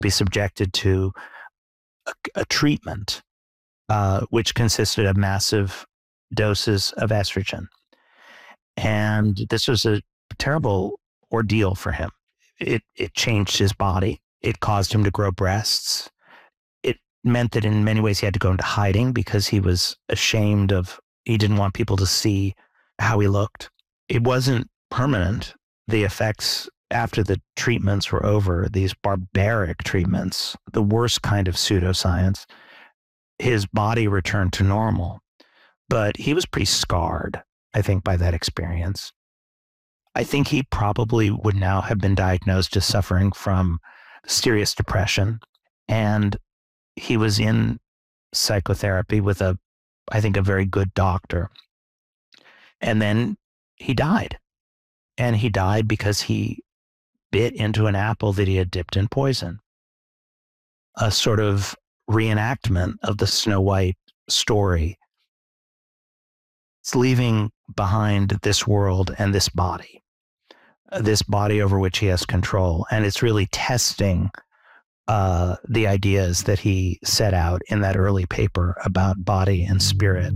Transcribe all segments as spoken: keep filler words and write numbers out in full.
be subjected to a, a treatment, uh, which consisted of massive doses of estrogen. And this was a terrible ordeal for him. It, it changed his body. It caused him to grow breasts. It meant that in many ways he had to go into hiding because he was ashamed of, he didn't want people to see how he looked. It wasn't permanent. The effects after the treatments were over, these barbaric treatments, the worst kind of pseudoscience, his body returned to normal. But he was pretty scarred, I think, by that experience. I think he probably would now have been diagnosed as suffering from serious depression. And he was in psychotherapy with a, I think, a very good doctor. And then he died. And he died because he bit into an apple that he had dipped in poison. A sort of reenactment of the Snow White story. It's leaving behind this world and this body, this body over which he has control. And it's really testing uh, the ideas that he set out in that early paper about body and spirit,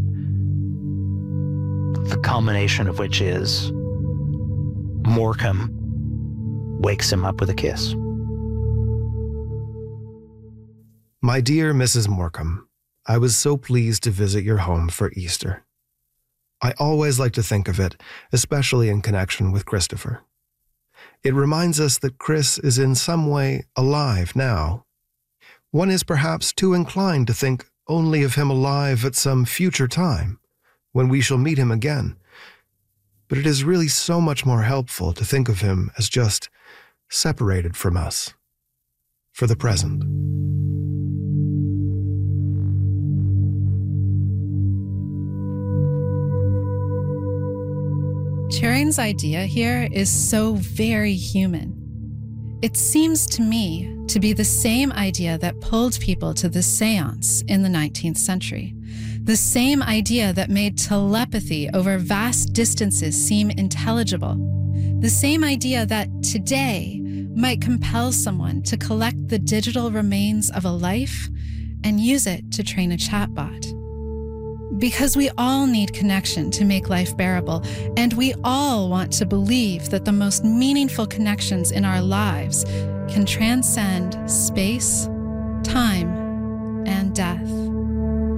the culmination of which is Morecambe wakes him up with a kiss. My dear Missus Morecambe, I was so pleased to visit your home for Easter. I always like to think of it, especially in connection with Christopher. It reminds us that Chris is in some way alive now. One is perhaps too inclined to think only of him alive at some future time, when we shall meet him again. But it is really so much more helpful to think of him as just separated from us, for the present. Turing's idea here is so very human. It seems to me to be the same idea that pulled people to the seance in the nineteenth century. The same idea that made telepathy over vast distances seem intelligible. The same idea that today might compel someone to collect the digital remains of a life and use it to train a chatbot. Because we all need connection to make life bearable, and we all want to believe that the most meaningful connections in our lives can transcend space, time, and death.